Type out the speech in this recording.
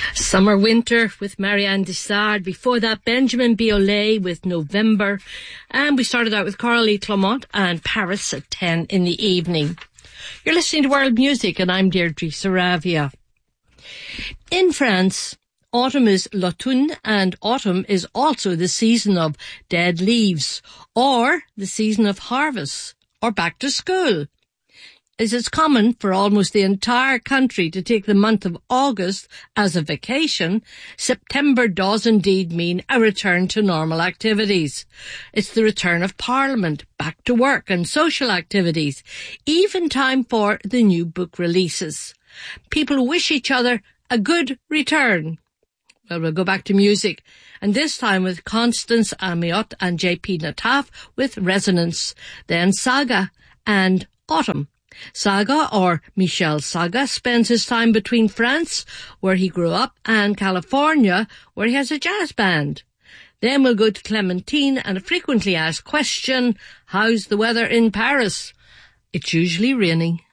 Summer Winter with Marianne Dessard. Before that, Benjamin Biolay with November. And we started out with Coralie Clement and Paris at 10 in the evening. You're listening to World Music and I'm Deirdre Saravia. In France, autumn is l'automne and autumn is also the season of dead leaves or the season of harvest or back to school. It is common for almost the entire country to take the month of August as a vacation. September does indeed mean a return to normal activities. It's the return of Parliament, back to work and social activities, even time for the new book releases. People wish each other a good return. Well, we'll go back to music, and this time with Constance Amiot and JP Nataf with Resonance, then Saga and Autumn. Saga, or Michel Saga, spends his time between France, where he grew up, and California, where he has a jazz band. Then we'll go to Clementine and a frequently asked question, how's the weather in Paris? It's usually raining.